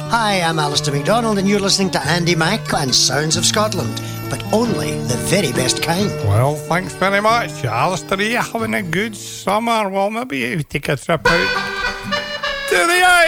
Hi, I'm Alistair MacDonald, and you're listening to Andy Mack and Sounds of Scotland, but only the very best kind. Well, thanks very much. Alistair, are you having a good summer? Well, maybe you take a trip out to the